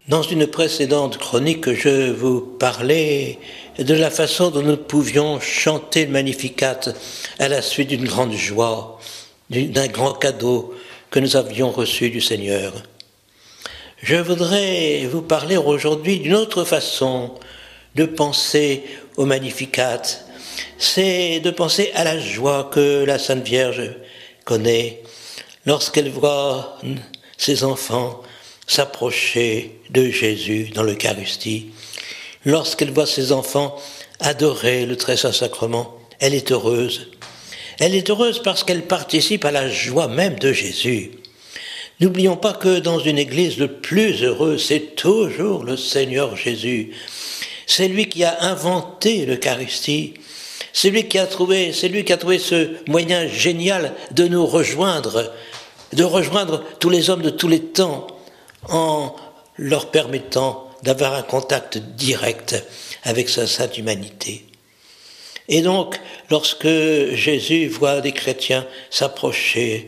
Dans une précédente chronique, je vous parlais de la façon dont nous pouvions chanter le Magnificat à la suite d'une grande joie, d'un grand cadeau que nous avions reçu du Seigneur. Je voudrais vous parler aujourd'hui d'une autre façon de penser au Magnificat. C'est de penser à la joie que la Sainte Vierge connaît lorsqu'elle voit ses enfants s'approcher de Jésus dans l'Eucharistie. Lorsqu'elle voit ses enfants adorer le Très Saint Sacrement, elle est heureuse. Elle est heureuse parce qu'elle participe à la joie même de Jésus. N'oublions pas que dans une église, le plus heureux, c'est toujours le Seigneur Jésus. C'est lui qui a inventé l'Eucharistie. C'est lui qui a trouvé ce moyen génial de nous rejoindre, de rejoindre tous les hommes de tous les temps, en leur permettant d'avoir un contact direct avec sa sainte humanité. Et donc, lorsque Jésus voit des chrétiens s'approcher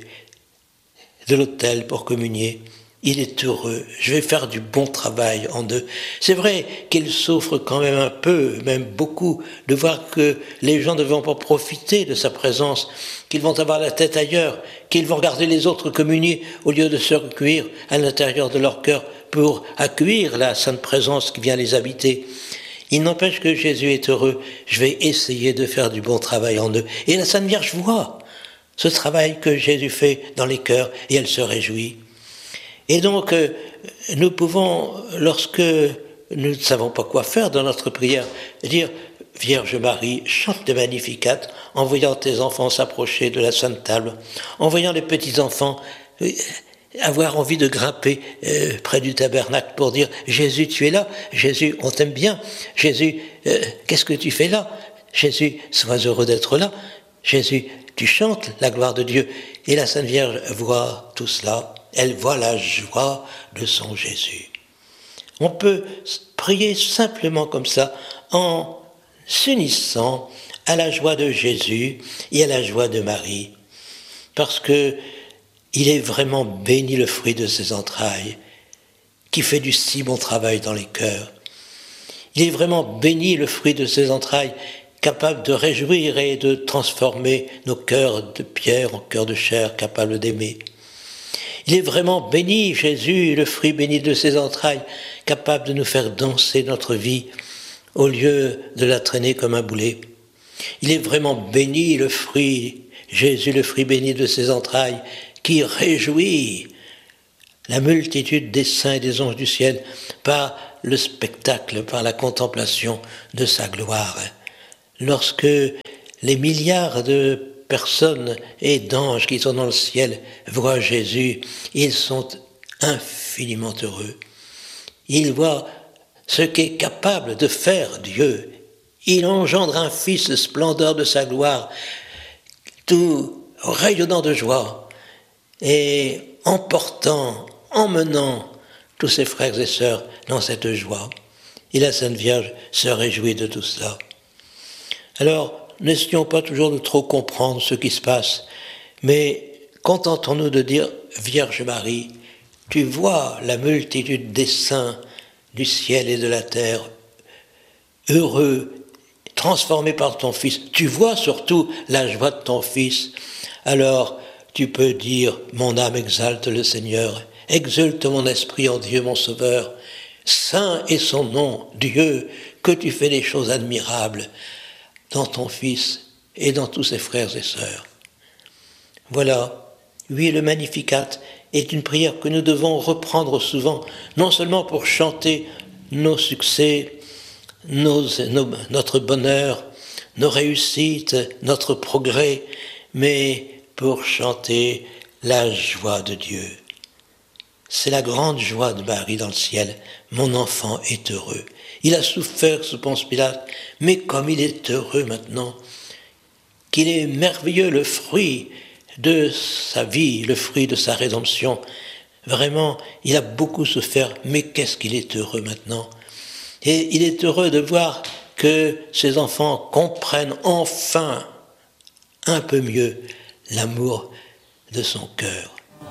de l'autel pour communier, il est heureux. Je vais faire du bon travail en eux. C'est vrai qu'il souffre quand même un peu, même beaucoup, de voir que les gens ne vont pas profiter de sa présence, qu'ils vont avoir la tête ailleurs, qu'ils vont regarder les autres communier au lieu de se recueillir à l'intérieur de leur cœur pour accueillir la sainte présence qui vient les habiter. Il n'empêche que Jésus est heureux. Je vais essayer de faire du bon travail en eux. Et la Sainte Vierge voit ce travail que Jésus fait dans les cœurs et elle se réjouit. Et donc, nous pouvons, lorsque nous ne savons pas quoi faire dans notre prière, dire « Vierge Marie, chante le Magnificat en voyant tes enfants s'approcher de la Sainte Table, en voyant les petits-enfants avoir envie de grimper près du tabernacle pour dire « Jésus, tu es là, Jésus, on t'aime bien, Jésus, qu'est-ce que tu fais là? Jésus, sois heureux d'être là, Jésus, tu chantes la gloire de Dieu. » Et la Sainte Vierge voit tout cela. Elle voit la joie de son Jésus. On peut prier simplement comme ça, en s'unissant à la joie de Jésus et à la joie de Marie. Parce que il est vraiment béni le fruit de ses entrailles, qui fait du si bon travail dans les cœurs. Il est vraiment béni le fruit de ses entrailles, capable de réjouir et de transformer nos cœurs de pierre en cœurs de chair, capables d'aimer. Il est vraiment béni, Jésus, le fruit béni de ses entrailles, capable de nous faire danser notre vie au lieu de la traîner comme un boulet. Il est vraiment béni, le fruit, Jésus, le fruit béni de ses entrailles, qui réjouit la multitude des saints et des anges du ciel par le spectacle, par la contemplation de sa gloire. Lorsque les milliards de personnes et d'anges qui sont dans le ciel voient Jésus, ils sont infiniment heureux. Ils voient ce qu'est capable de faire Dieu. Il engendre un Fils, splendeur de sa gloire, tout rayonnant de joie, et emmenant tous ses frères et sœurs dans cette joie. Et la Sainte Vierge se réjouit de tout cela. Alors, n'essayons pas toujours de trop comprendre ce qui se passe, mais contentons-nous de dire « Vierge Marie, tu vois la multitude des saints du ciel et de la terre, heureux, transformés par ton Fils. Tu vois surtout la joie de ton Fils. Alors, tu peux dire « Mon âme exalte le Seigneur, exulte mon esprit en Dieu mon Sauveur. Saint est son nom, Dieu, que tu fais des choses admirables dans ton Fils et dans tous ses frères et sœurs. » Voilà, oui, le Magnificat est une prière que nous devons reprendre souvent, non seulement pour chanter nos succès, notre bonheur, nos réussites, notre progrès, mais pour chanter la joie de Dieu. C'est la grande joie de Marie dans le ciel. Mon enfant est heureux. Il a souffert sous Ponce Pilate, mais comme il est heureux maintenant, qu'il est merveilleux le fruit de sa vie, le fruit de sa rédemption. Vraiment, il a beaucoup souffert, mais qu'est-ce qu'il est heureux maintenant. Et il est heureux de voir que ses enfants comprennent enfin un peu mieux l'amour de son cœur.